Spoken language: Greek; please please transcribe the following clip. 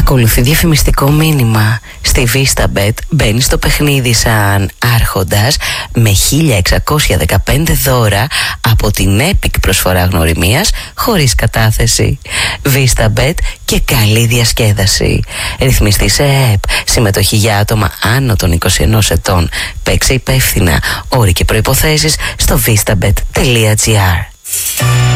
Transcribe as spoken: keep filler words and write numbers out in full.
Ακολουθεί διαφημιστικό μήνυμα. Στη VistaBet μπαίνει στο παιχνίδι σαν άρχοντας με χίλια εξακόσια δεκαπέντε δώρα από την Epic προσφορά γνωριμίας χωρίς κατάθεση. VistaBet και καλή διασκέδαση. Ρυθμιστή σε ΕΕΠ. Συμμετοχή για άτομα άνω των είκοσι ενός ετών. Παίξε υπεύθυνα. Όροι και προϋποθέσεις στο vistabet τελεία gr.